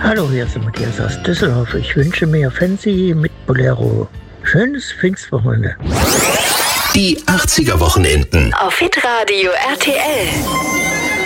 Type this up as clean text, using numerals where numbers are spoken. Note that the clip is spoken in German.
Hallo, hier ist der Matthias aus Düsseldorf. Ich wünsche mir Fancy mit Bolero. Schönes Pfingstwochenende. Die 80er Wochenenden auf Hitradio RTL.